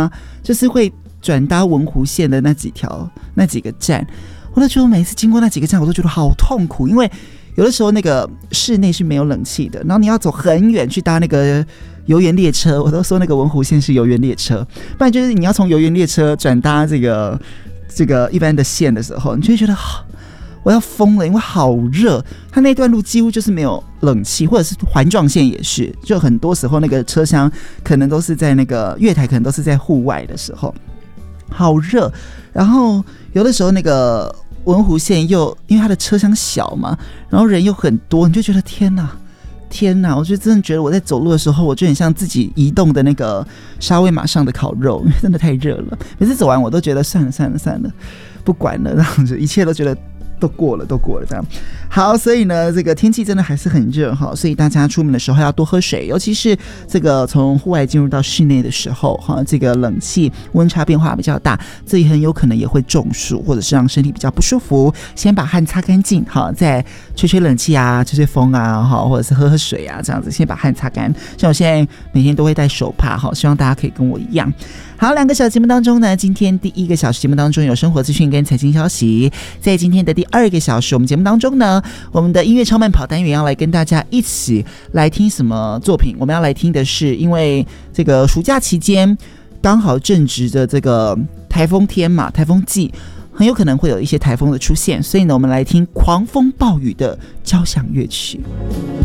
啊，就是会转搭文湖线的那几个站，我都觉得我每一次经过那几个站，我都觉得好痛苦，因为有的时候那个室内是没有冷气的，然后你要走很远去搭那个游园列车，我都说那个文湖线是游园列车，不然就是你要从游园列车转搭这个一般的线的时候，你就会觉得我要疯了，因为好热，它那段路几乎就是没有冷气，或者是环状线也是，就很多时候那个车厢可能都是在那个月台，可能都是在户外的时候，好热。然后有的时候那个文湖线又因为它的车厢小嘛，然后人又很多，你就觉得天哪，我就真的觉得我在走路的时候，我就很像自己移动的那个沙威玛上的烤肉，因为真的太热了。每次走完我都觉得算了，不管了，这样子一切都觉得都过了这样。好，所以呢这个天气真的还是很热哈，所以大家出门的时候要多喝水，尤其是这个从户外进入到室内的时候哈，这个冷气温差变化比较大，这很有可能也会中暑，或者是让身体比较不舒服。先把汗擦干净哈，再吹冷气啊，吹风啊哈，或者是喝水啊，这样子先把汗擦干。像我现在每天都会带手帕哈，希望大家可以跟我一样。好，2个小节目当中呢，今天第1个小时节目当中有生活资讯跟财经消息，在今天的第2个小时我们节目当中呢，我们的音乐超慢跑单元要来跟大家一起来听什么作品。我们要来听的是因为这个暑假期间刚好正值的这个台风天嘛，台风季很有可能会有一些台风的出现，所以呢我们来听狂风暴雨的交响乐曲。